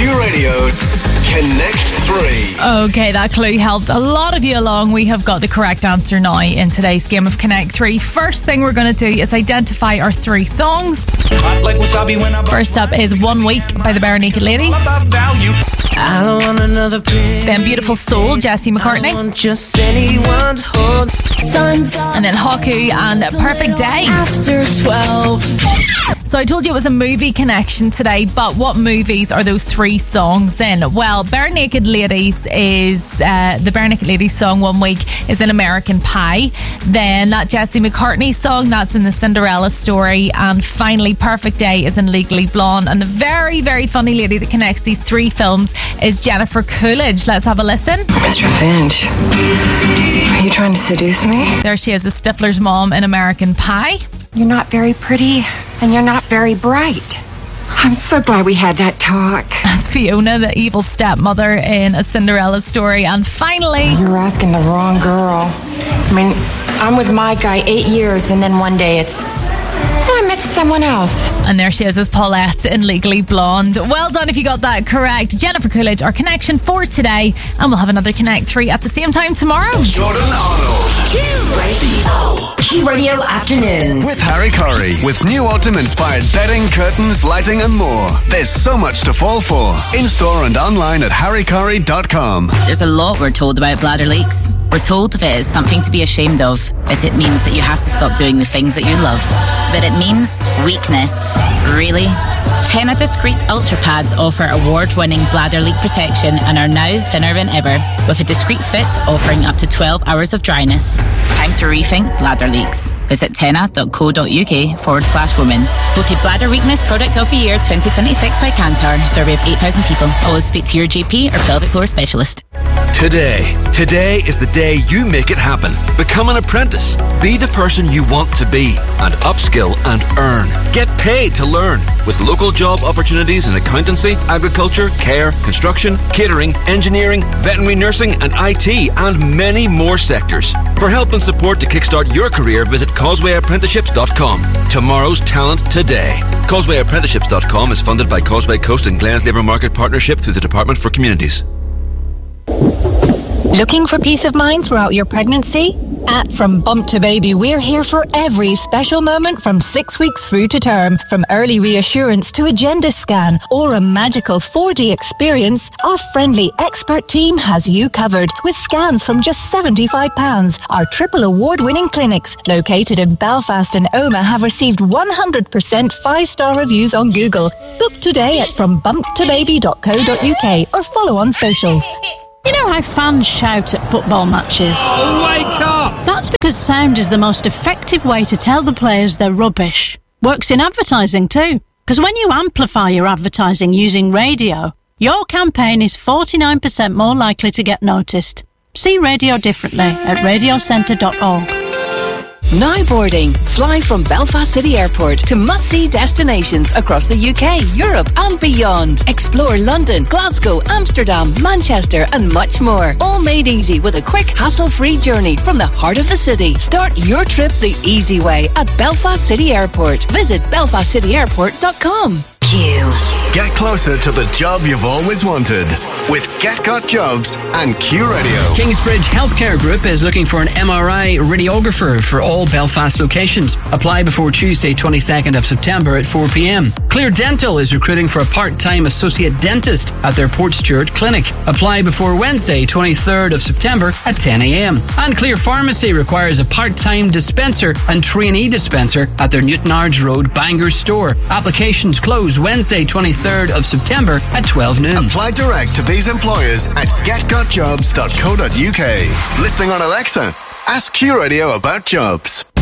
Q Radio's Connect 3. Okay, that clue helped a lot of you along. We have got the correct answer now in today's game of Connect 3. First thing we're going to do is identify our three songs. First up is 1 Week by the Bare Naked Ladies. I don't want another Then Beautiful Soul, Jesse McCartney. Just anyone to hold. And then Haku and Perfect Day. After 12. So I told you it was a movie connection today, but what movies are those three songs in? Well, Bare Naked Ladies is the Bare Naked Ladies song 1 Week is in American Pie. Then that Jesse McCartney song, that's in the Cinderella Story. And finally, Perfect Day is in Legally Blonde. And the very, very funny lady that connects these three films is Jennifer Coolidge. Let's have a listen. Mr. Finch, are you trying to seduce me? There she is, the Stifler's mom in American Pie. You're not very pretty, and you're not very bright. I'm so glad we had that talk. That's Fiona, the evil stepmother in A Cinderella Story. And finally... You're asking the wrong girl. I mean, I'm with my guy 8 years, and then one day it's... I met someone else. And there she is as Paulette in Legally Blonde. Well done if you got that correct. Jennifer Coolidge, our connection for today. And we'll have another Connect 3 at the same time tomorrow. Jordan Arnold. Q Radio Afternoons. With Harry Curry. With new autumn-inspired bedding, curtains, lighting and more. There's so much to fall for. In-store and online at harrycurry.com. There's a lot we're told about bladder leaks. We're told if it is something to be ashamed of, that it means that you have to stop doing the things that you love. But it means weakness. Really? Tena Discreet Ultra Pads offer award-winning bladder leak protection and are now thinner than ever, with a discreet fit offering up to 12 hours of dryness. It's time to rethink bladder leaks. Visit tena.co.uk/women. Voted Bladder Weakness Product of the Year 2026 by Kantar. Survey of 8,000 people. Always speak to your GP or pelvic floor specialist. Today is the day you make it happen. Become an apprentice. Be the person you want to be and upskill and earn. Get paid to learn with local job opportunities in accountancy, agriculture, care, construction, catering, engineering, veterinary nursing and IT and many more sectors. For help and support to kickstart your career, visit causewayapprenticeships.com. Tomorrow's talent today. Causewayapprenticeships.com is funded by Causeway Coast and Glens Labour Market Partnership through the Department for Communities. Looking for peace of mind throughout your pregnancy? At From Bump to Baby, we're here for every special moment from 6 weeks through to term. From early reassurance to agenda scan or a magical 4D experience, our friendly expert team has you covered with scans from just £75. Our triple award-winning clinics, located in Belfast and Omagh, have received 100% 5-star reviews on Google. Book today at frombumptobaby.co.uk or follow on socials. You know how fans shout at football matches? Oh, wake up! That's because sound is the most effective way to tell the players they're rubbish. Works in advertising too. Because when you amplify your advertising using radio, your campaign is 49% more likely to get noticed. See radio differently at radiocentre.org. Now boarding. Fly from Belfast City Airport to must-see destinations across the UK, Europe and beyond. Explore London, Glasgow, Amsterdam, Manchester and much more. All made easy with a quick, hassle-free journey from the heart of the city. Start your trip the easy way at Belfast City Airport. Visit belfastcityairport.com. Q. Get closer to the job you've always wanted with Get Got Jobs and Q Radio. Kingsbridge Healthcare Group is looking for an MRI radiographer for all Belfast locations. Apply before Tuesday 22nd of September at 4 p.m. Clear Dental is recruiting for a part-time associate dentist at their Portstewart clinic. Apply before Wednesday 23rd of September at 10 a.m. And Clear Pharmacy requires a part-time dispenser and trainee dispenser at their Newtonards Road Bangor store. Applications close Wednesday 23rd of September at 12 noon. Apply direct to these employers at getgotjobs.co.uk. Listening on Alexa? Ask Q Radio about jobs.